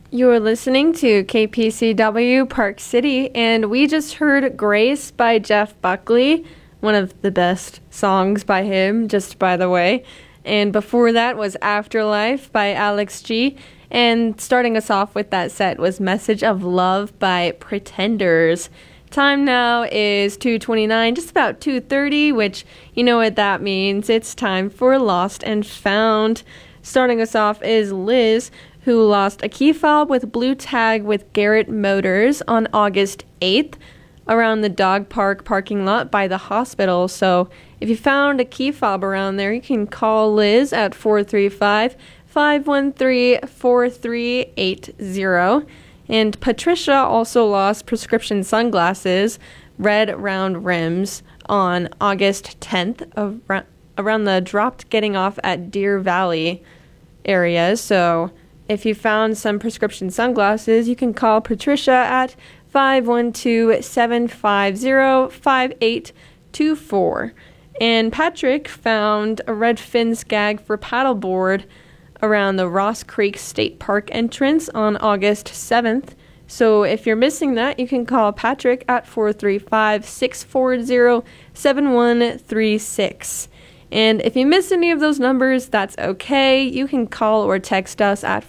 You're listening to KPCW Park City, and we just heard Grace by Jeff Buckley, one of the best songs by him, just by the way. And before that was Afterlife by Alex G. And starting us off with that set was Message of Love by Pretenders. Time now is 2:29, just about 2:30, which you know what that means. It's time for Lost and Found. Starting us off is Liz, who lost a key fob with blue tag with Garrett Motors on August 8th around the dog park parking lot by the hospital. So if you found a key fob around there, you can call Liz at 435-513-4380. And Patricia also lost prescription sunglasses, red round rims, on August 10th around the dropped getting off at Deer Valley area. So if you found some prescription sunglasses, you can call Patricia at 512-750-5824. And Patrick found a red fin skag for paddleboard around the Ross Creek State Park entrance on August 7th. So if you're missing that, you can call Patrick at 435-640-7136. And if you missed any of those numbers, that's okay. You can call or text us at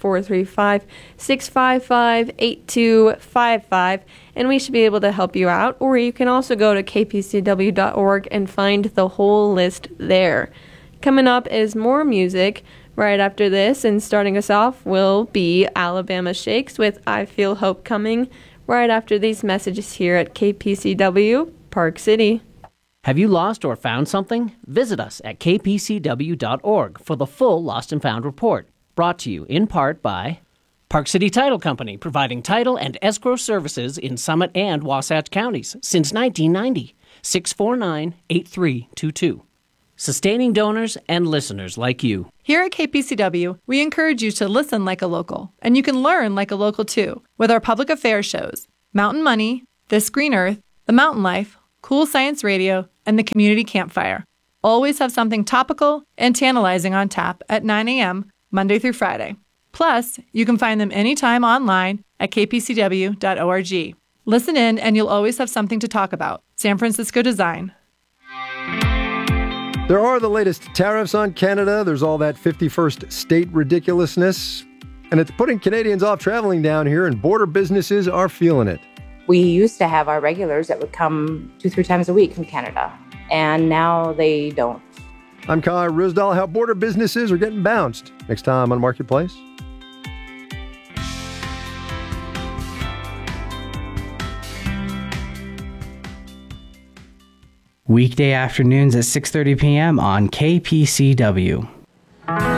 435-655-8255, and we should be able to help you out. Or you can also go to kpcw.org and find the whole list there. Coming up is more music right after this, and starting us off will be Alabama Shakes with I Feel Hope Coming, right after these messages here at KPCW Park City. Have you lost or found something? Visit us at kpcw.org for the full Lost and Found report, brought to you in part by Park City Title Company, providing title and escrow services in Summit and Wasatch counties since 1990. 649-8322. Sustaining donors and listeners like you. Here at KPCW, we encourage you to listen like a local, and you can learn like a local too, with our public affairs shows, Mountain Money, This Green Earth, The Mountain Life, Cool Science Radio, and the Community Campfire. Always have something topical and tantalizing on tap at 9 a.m. Monday through Friday. Plus, you can find them anytime online at kpcw.org. Listen in and you'll always have something to talk about. San Francisco Design. There are the latest tariffs on Canada. There's all that 51st state ridiculousness. And it's putting Canadians off traveling down here, and border businesses are feeling it. We used to have our regulars that would come 2-3 times a week from Canada, and now they don't. I'm Kai Risdal. How border businesses are getting bounced. Next time on Marketplace. Weekday afternoons at 6:30 p.m. on KPCW.